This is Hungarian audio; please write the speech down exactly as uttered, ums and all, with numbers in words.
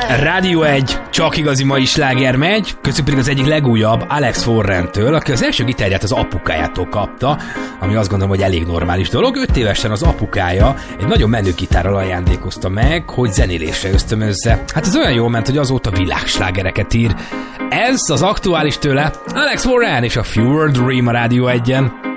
Rádió egy, csak igazi mai sláger megy, köztük pedig az egyik legújabb Alex Warrentől, aki az első gitárját az apukájától kapta, ami azt gondolom, hogy elég normális dolog. Öt évesen az apukája egy nagyon menő gitárral ajándékozta meg, hogy zenélésre ösztönözze. Hát ez olyan jól ment, hogy azóta világslágereket ír. Ez az aktuális tőle, Alex Warren és a Fever Dream a Rádió egyen.